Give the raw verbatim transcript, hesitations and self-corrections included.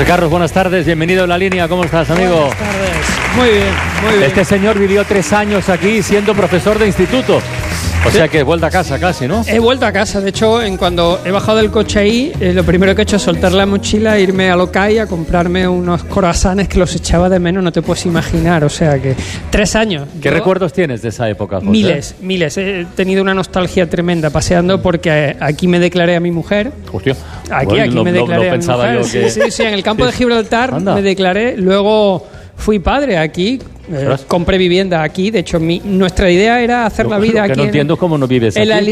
José Carlos, buenas tardes, bienvenido a La Línea, ¿cómo estás, amigo? Buenas tardes, muy bien, muy bien. Este señor vivió tres años aquí siendo profesor de instituto. O sea que vuelta a casa casi, ¿no? He vuelto a casa, de hecho, en cuando he bajado del coche ahí, eh, lo primero que he hecho es soltar la mochila, irme a Locay a comprarme unos croissants que los echaba de menos, no te puedes imaginar, o sea que tres años. ¿Qué Yo, recuerdos tienes de esa época, José? Miles, miles. He tenido una nostalgia tremenda paseando porque aquí me declaré a mi mujer. Hostia. Aquí, Bueno, aquí no, me no, declaré no a mi pensaba mujer. yo que... Sí, sí, sí, en el campo sí. de Gibraltar Anda. me declaré, luego fui padre aquí. Eh, compré vivienda aquí, de hecho mi, nuestra idea era hacer Lo, la vida lo que aquí no en, entiendo es cómo no vives en aquí. la